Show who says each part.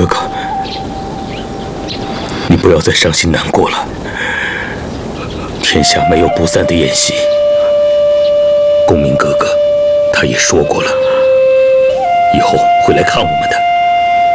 Speaker 1: 哥哥，你不要再伤心难过了。天下没有不散的宴席。公明哥哥，他也说过了，以后会来看我们的。